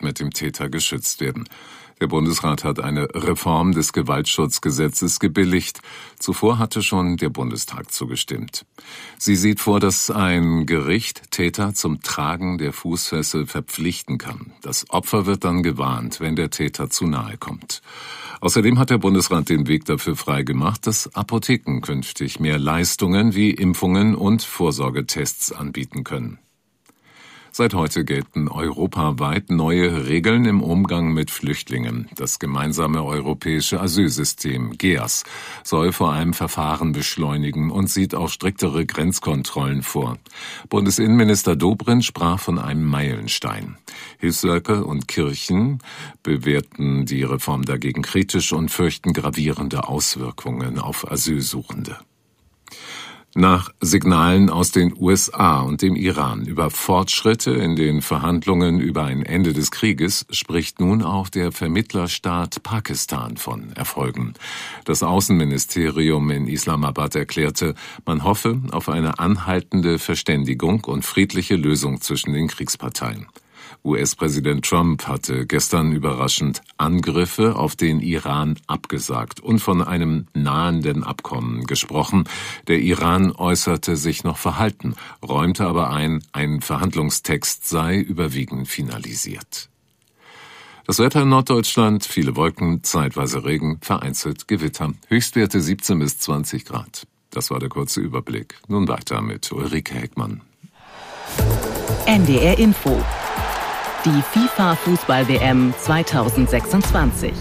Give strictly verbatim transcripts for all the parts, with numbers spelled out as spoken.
mit dem Täter geschützt werden. Der Bundesrat hat eine Reform des Gewaltschutzgesetzes gebilligt. Zuvor hatte schon der Bundestag zugestimmt. Sie sieht vor, dass ein Gericht Täter zum Tragen der Fußfessel verpflichten kann. Das Opfer wird dann gewarnt, wenn der Täter zu nahe kommt. Außerdem hat der Bundesrat den Weg dafür freigemacht, dass Apotheken künftig mehr Leistungen wie Impfungen und Vorsorgetests anbieten können. Seit heute gelten europaweit neue Regeln im Umgang mit Flüchtlingen. Das gemeinsame europäische Asylsystem G E A S soll vor allem Verfahren beschleunigen und sieht auch striktere Grenzkontrollen vor. Bundesinnenminister Dobrindt sprach von einem Meilenstein. Hilfswerke und Kirchen bewerten die Reform dagegen kritisch und fürchten gravierende Auswirkungen auf Asylsuchende. Nach Signalen aus den U S A und dem Iran über Fortschritte in den Verhandlungen über ein Ende des Krieges spricht nun auch der Vermittlerstaat Pakistan von Erfolgen. Das Außenministerium in Islamabad erklärte, man hoffe auf eine anhaltende Verständigung und friedliche Lösung zwischen den Kriegsparteien. U S-Präsident Trump hatte gestern überraschend Angriffe auf den Iran abgesagt und von einem nahenden Abkommen gesprochen. Der Iran äußerte sich noch verhalten, räumte aber ein, ein Verhandlungstext sei überwiegend finalisiert. Das Wetter in Norddeutschland, viele Wolken, zeitweise Regen, vereinzelt Gewitter. Höchstwerte siebzehn bis zwanzig Grad. Das war der kurze Überblick. Nun weiter mit Ulrike Heckmann. N D R Info. Die FIFA-Fußball-W M zweitausendsechsundzwanzig.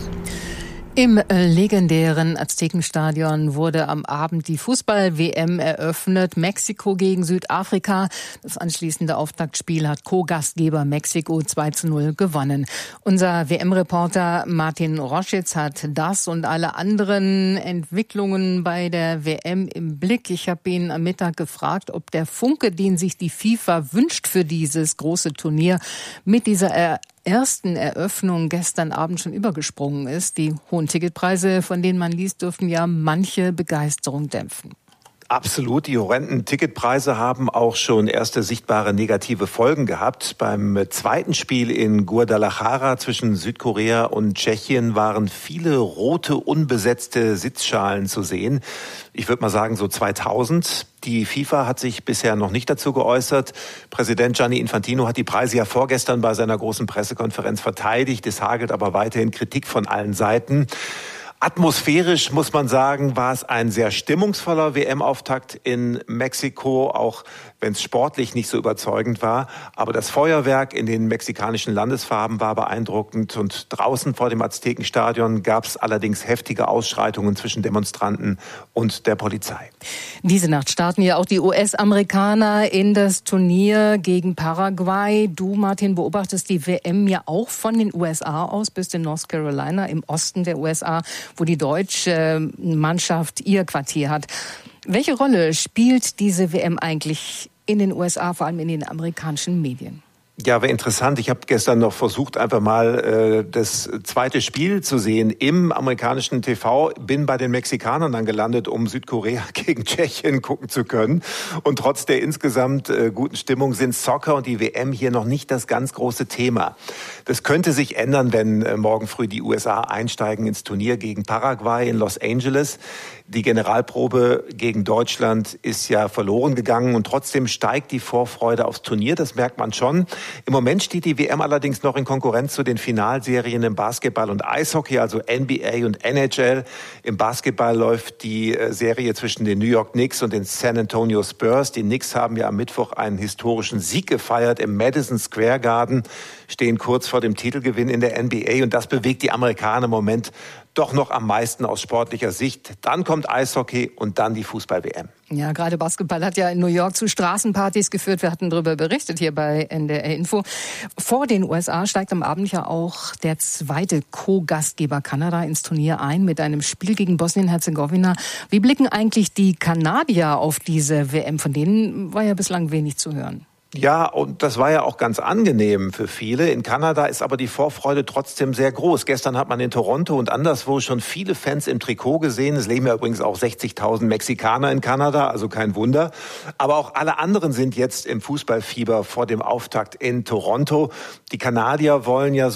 Im legendären Aztekenstadion wurde am Abend die Fußball-W M eröffnet. Mexiko gegen Südafrika. Das anschließende Auftaktspiel hat Co-Gastgeber Mexiko zwei zu null gewonnen. Unser W M-Reporter Martin Roschitz hat das und alle anderen Entwicklungen bei der W M im Blick. Ich habe ihn am Mittag gefragt, ob der Funke, den sich die FIFA wünscht für dieses große Turnier, mit dieser er ersten Eröffnung gestern Abend schon übergesprungen ist. Die hohen Ticketpreise, von denen man liest, dürften ja manche Begeisterung dämpfen. Absolut. Die horrenden Ticketpreise haben auch schon erste sichtbare negative Folgen gehabt. Beim zweiten Spiel in Guadalajara zwischen Südkorea und Tschechien waren viele rote, unbesetzte Sitzschalen zu sehen. Ich würde mal sagen so zweitausend. Die FIFA hat sich bisher noch nicht dazu geäußert. Präsident Gianni Infantino hat die Preise ja vorgestern bei seiner großen Pressekonferenz verteidigt. Es hagelt aber weiterhin Kritik von allen Seiten. Atmosphärisch, muss man sagen, war es ein sehr stimmungsvoller W M-Auftakt in Mexiko, auch wenn es sportlich nicht so überzeugend war. Aber das Feuerwerk in den mexikanischen Landesfarben war beeindruckend. Und draußen vor dem Aztekenstadion gab es allerdings heftige Ausschreitungen zwischen Demonstranten und der Polizei. Diese Nacht starten ja auch die U S-Amerikaner in das Turnier gegen Paraguay. Du, Martin, beobachtest die W M ja auch von den U S A aus, bist in North Carolina im Osten der U S A, wo die deutsche Mannschaft ihr Quartier hat. Welche Rolle spielt diese W M eigentlich in den U S A, vor allem in den amerikanischen Medien? Ja, war interessant. Ich habe gestern noch versucht, einfach mal äh, das zweite Spiel zu sehen im amerikanischen T V. Bin bei den Mexikanern dann gelandet, um Südkorea gegen Tschechien gucken zu können. Und trotz der insgesamt äh, guten Stimmung sind Soccer und die W M hier noch nicht das ganz große Thema. Das könnte sich ändern, wenn äh, morgen früh die U S A einsteigen ins Turnier gegen Paraguay in Los Angeles. Die Generalprobe gegen Deutschland ist ja verloren gegangen und trotzdem steigt die Vorfreude aufs Turnier. Das merkt man schon. Im Moment steht die W M allerdings noch in Konkurrenz zu den Finalserien im Basketball und Eishockey, also N B A und N H L. Im Basketball läuft die Serie zwischen den New York Knicks und den San Antonio Spurs. Die Knicks haben ja am Mittwoch einen historischen Sieg gefeiert im Madison Square Garden, stehen kurz vor dem Titelgewinn in der N B A und das bewegt die Amerikaner im Moment doch noch am meisten aus sportlicher Sicht. Dann kommt Eishockey und dann die Fußball-W M. Ja, gerade Basketball hat ja in New York zu Straßenpartys geführt. Wir hatten darüber berichtet hier bei N D R Info. Vor den U S A steigt am Abend ja auch der zweite Co-Gastgeber Kanada ins Turnier ein mit einem Spiel gegen Bosnien-Herzegowina. Wie blicken eigentlich die Kanadier auf diese W M? Von denen war ja bislang wenig zu hören. Ja, und das war ja auch ganz angenehm für viele. In Kanada ist aber die Vorfreude trotzdem sehr groß. Gestern hat man in Toronto und anderswo schon viele Fans im Trikot gesehen. Es leben ja übrigens auch sechzigtausend Mexikaner in Kanada, also kein Wunder. Aber auch alle anderen sind jetzt im Fußballfieber vor dem Auftakt in Toronto. Die Kanadier wollen ja so